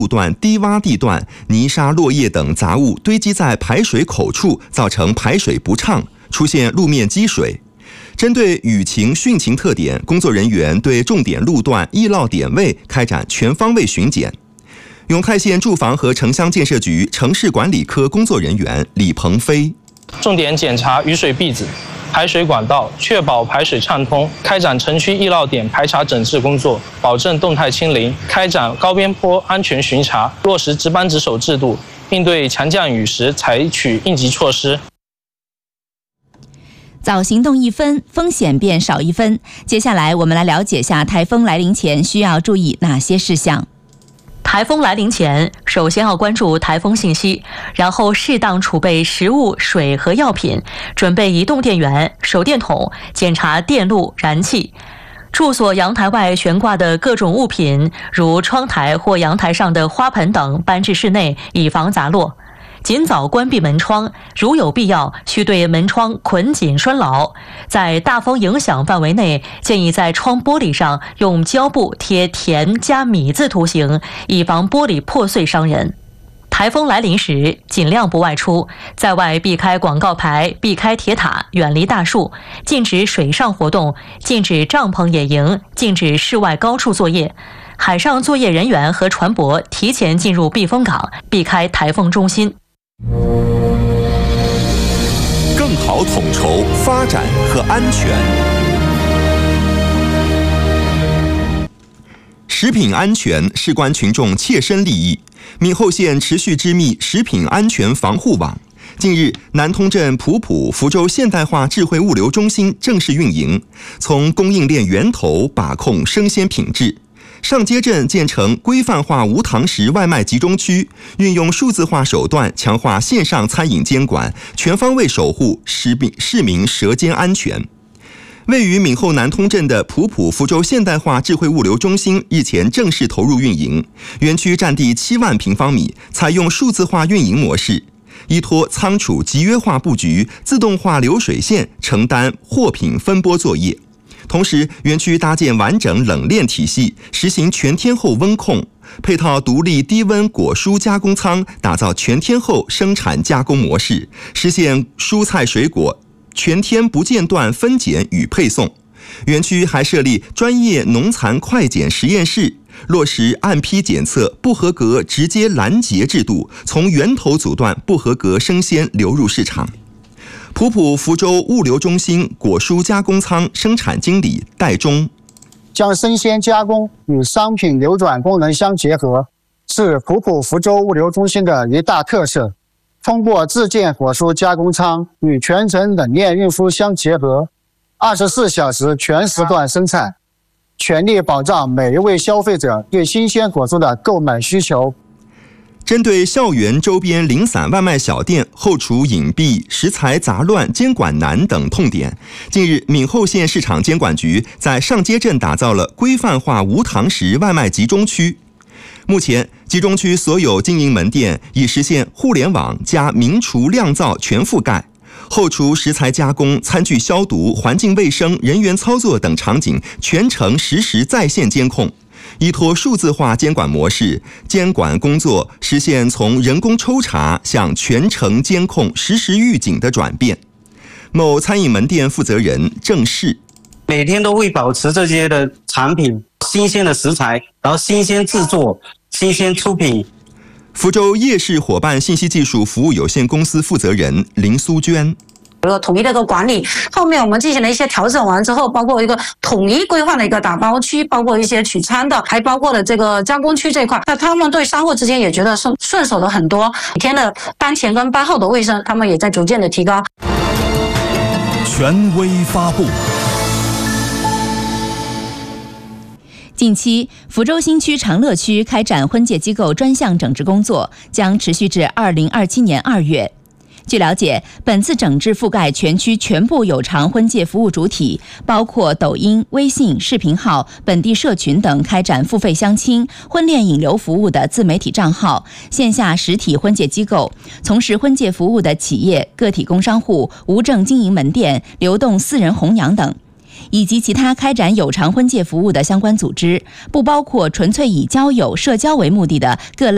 路段低洼地段，泥沙、落叶等杂物堆积在排水口处，造成排水不畅，出现路面积水。针对雨情、汛情特点，工作人员对重点路段、易涝点位开展全方位巡检。永泰县住房和城乡建设局城市管理科工作人员李鹏飞， 重点检查雨水壁子、排水管道，确保排水畅通，开展城区易涝点排查整治工作，保证动态清零，开展高边坡安全巡查，落实值班值守制度，应对强降雨时采取应急措施。 早行动1分，风险便少1分。接下来我们来了解下台风来临前需要注意哪些事项。 台风来临前，首先要关注台风信息，然后适当储备食物、水和药品，准备移动电源、手电筒，检查电路、燃气。住所阳台外悬挂的各种物品，如窗台或阳台上的花盆等，搬至室内，以防砸落。尽早关闭门窗，如有必要，需对门窗捆紧拴牢。在大风影响范围内，建议在窗玻璃上用胶布贴田加米字图形，以防玻璃破碎伤人。台风来临时，尽量不外出，在外避开广告牌，避开铁塔，远离大树，禁止水上活动，禁止帐篷野营，禁止室外高处作业。海上作业人员和船舶提前进入避风港，避开台风中心。 更好统筹发展和安全。食品安全事关群众切身利益，闽后县持续织密食品安全防护网。近日，南通镇普福州现代化智慧物流中心正式运营，从供应链源头把控生鲜品质。上街镇建成规范化无堂食外卖集中区，运用数字化手段强化线上餐饮监管，全方位守护市民舌尖安全。位于闽后南通镇的普福州现代化智慧物流中心日前正式投入运营，园区占地7万平方米，采用数字化运营模式，依托仓储集约化布局、自动化流水线，承担货品分拨作业。同时，园区搭建完整冷链体系，实行全天候温控，配套独立低温果蔬加工仓，打造全天候生产加工模式，实现蔬菜水果全天不间断分拣与配送。园区还设立专业农残快检实验室，落实按批检测，不合格直接拦截制度，从源头阻断不合格生鲜流入市场。普福州物流中心果蔬加工仓生产经理戴忠， 将生鲜加工与商品流转功能相结合，是普福州物流中心的一大特色。通过自建果蔬加工仓与全程冷链运输相结合，24小时全时段生产，全力保障每一位消费者对新鲜果蔬的购买需求。 针对校园周边零散外卖小店后厨隐蔽、食材杂乱、监管难等痛点，近日闽后县市场监管局在上街镇打造了规范化无堂食外卖集中区。目前，集中区所有经营门店已实现互联网加明厨酿造全覆盖，后厨食材加工、餐具消毒、环境卫生、人员操作等场景全程实时在线监控。依托数字化监管模式，监管工作实现从人工抽查向全程监控、实时预警的转变。某餐饮门店负责人郑氏， 每天都会保持这些的产品新鲜的食材，然后新鲜制作、新鲜出品。 福州夜市伙伴信息技术服务有限公司负责人林苏娟， 统一的一个管理，后面我们进行了一些调整完之后，包括一个统一规划的一个打包区，包括一些取餐的，还包括了这个加工区这块。那他们对商户之间也觉得顺手了很多，每天的班前跟班后的卫生，他们也在逐渐的提高。 权威发布。 近期，福州新区长乐区开展婚介机构专项整治工作，将持续至2027年2月。据了解，本次整治覆盖全区全部有偿婚介服务主体，包括抖音、微信、视频号、本地社群等开展付费相亲、婚恋引流服务的自媒体账号，线下实体婚介机构，从事婚介服务的企业、个体工商户、无证经营门店、流动私人红娘等，以及其他开展有偿婚介服务的相关组织，不包括纯粹以交友、社交为目的的各类